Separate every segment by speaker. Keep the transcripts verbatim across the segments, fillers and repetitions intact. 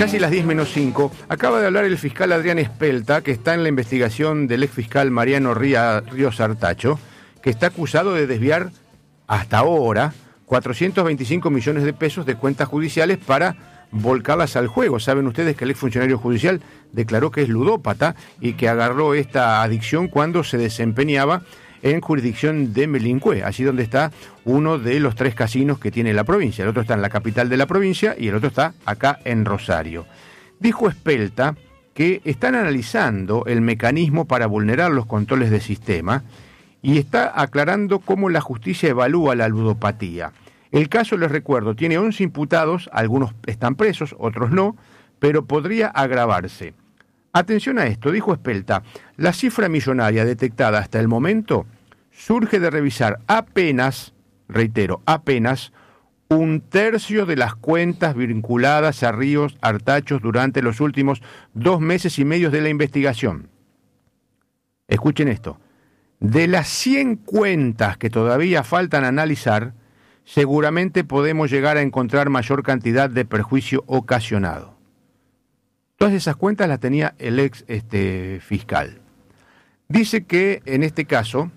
Speaker 1: Casi las diez menos cinco. Acaba de hablar el fiscal Adrián Espelta, que está en la investigación del ex fiscal Mariano Ríos Artacho, que está acusado de desviar hasta ahora cuatrocientos veinticinco millones de pesos de cuentas judiciales para volcarlas al juego. Saben ustedes que el exfuncionario judicial declaró que es ludópata y que agarró esta adicción cuando se desempeñaba en jurisdicción de Melincué, allí donde está uno de los tres casinos que tiene la provincia. El otro está en la capital de la provincia y el otro está acá en Rosario. Dijo Espelta que están analizando el mecanismo para vulnerar los controles del sistema y está aclarando cómo la justicia evalúa la ludopatía. El caso, les recuerdo, tiene once imputados, algunos están presos, otros no, pero podría agravarse. Atención a esto, dijo Espelta, la cifra millonaria detectada hasta el momento surge de revisar apenas, reitero, apenas un tercio de las cuentas vinculadas a Ríos Artachos durante los últimos dos meses y medio de la investigación. Escuchen esto, de las cien cuentas que todavía faltan analizar, seguramente podemos llegar a encontrar mayor cantidad de perjuicio ocasionado. Todas esas cuentas las tenía el ex este, fiscal. Dice que, en este caso,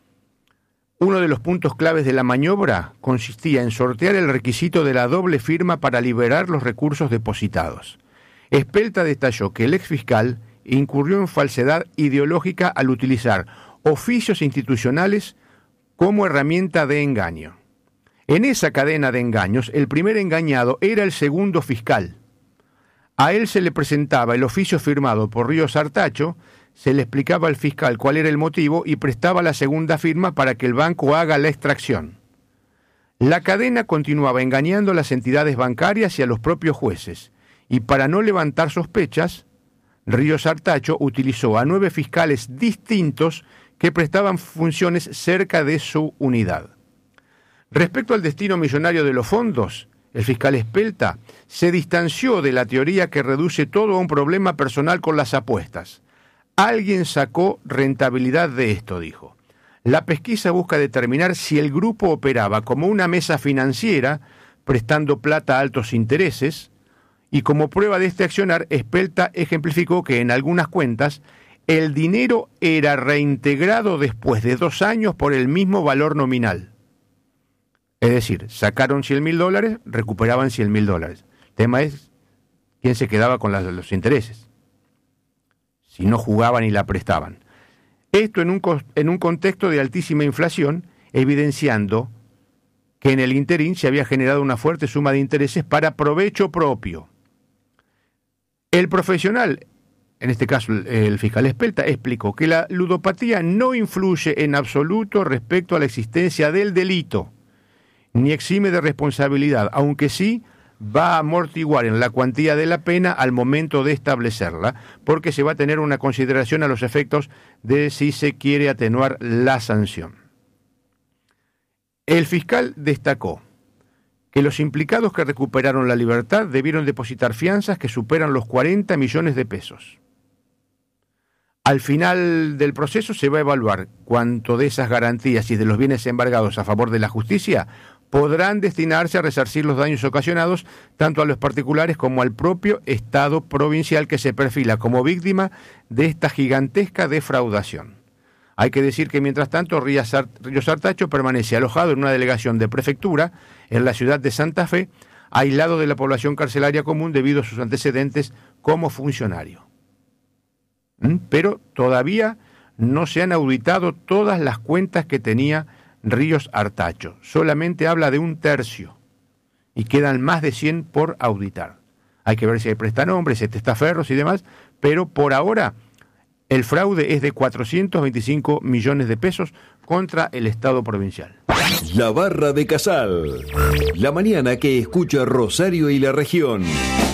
Speaker 1: uno de los puntos claves de la maniobra consistía en sortear el requisito de la doble firma para liberar los recursos depositados. Espelta detalló que el ex fiscal incurrió en falsedad ideológica al utilizar oficios institucionales como herramienta de engaño. En esa cadena de engaños, el primer engañado era el segundo fiscal. A él se le presentaba el oficio firmado por Ríos Artacho, se le explicaba al fiscal cuál era el motivo y prestaba la segunda firma para que el banco haga la extracción. La cadena continuaba engañando a las entidades bancarias y a los propios jueces, y para no levantar sospechas, Ríos Artacho utilizó a nueve fiscales distintos que prestaban funciones cerca de su unidad. Respecto al destino millonario de los fondos, el fiscal Espelta se distanció de la teoría que reduce todo a un problema personal con las apuestas. Alguien sacó rentabilidad de esto, dijo. La pesquisa busca determinar si el grupo operaba como una mesa financiera, prestando plata a altos intereses, y como prueba de este accionar, Espelta ejemplificó que en algunas cuentas el dinero era reintegrado después de dos años por el mismo valor nominal. Es decir, sacaron cien mil dólares, recuperaban cien mil dólares. El tema es quién se quedaba con las, los intereses, si no jugaban y la prestaban. Esto en un, en un contexto de altísima inflación, evidenciando que en el interín se había generado una fuerte suma de intereses para provecho propio. El profesional, en este caso el fiscal Espelta, explicó que la ludopatía no influye en absoluto respecto a la existencia del delito, ni exime de responsabilidad, aunque sí va a amortiguar en la cuantía de la pena al momento de establecerla, porque se va a tener una consideración a los efectos de si se quiere atenuar la sanción. El fiscal destacó que los implicados que recuperaron la libertad debieron depositar fianzas que superan los cuarenta millones de pesos. Al final del proceso se va a evaluar cuánto de esas garantías y de los bienes embargados a favor de la justicia podrán destinarse a resarcir los daños ocasionados tanto a los particulares como al propio Estado provincial que se perfila como víctima de esta gigantesca defraudación. Hay que decir que mientras tanto Ríos Artacho permanece alojado en una delegación de prefectura en la ciudad de Santa Fe, aislado de la población carcelaria común debido a sus antecedentes como funcionario. Pero todavía no se han auditado todas las cuentas que tenía Ríos Artacho. Solamente habla de un tercio y quedan más de cien por auditar. Hay que ver si hay prestanombres, si hay testaferros y demás, pero por ahora el fraude es de cuatrocientos veinticinco millones de pesos contra el Estado provincial.
Speaker 2: La Barra de Casal. La mañana que escucha Rosario y la región.